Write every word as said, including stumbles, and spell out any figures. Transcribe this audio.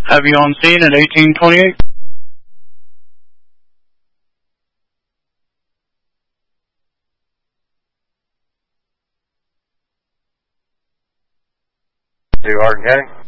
Have you on scene at eighteen twenty-eight? Do Hardin County?